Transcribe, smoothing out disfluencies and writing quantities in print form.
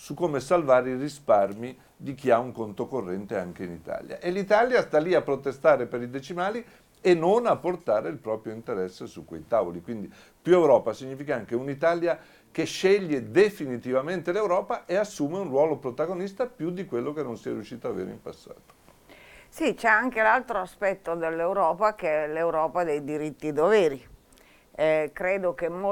su come salvare i risparmi di chi ha un conto corrente anche in Italia. E l'Italia sta lì a protestare per i decimali e non a portare il proprio interesse su quei tavoli. Quindi più Europa significa anche un'Italia che sceglie definitivamente l'Europa e assume un ruolo protagonista più di quello che non si è riuscito ad avere in passato. Sì, c'è anche l'altro aspetto dell'Europa che è l'Europa dei diritti e doveri. Credo che